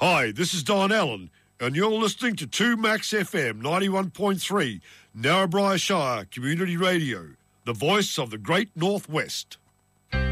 Hi, this is Don Allen, and you're listening to 2Max FM 91.3, Narrabri Shire Community Radio, the voice of the Great Northwest.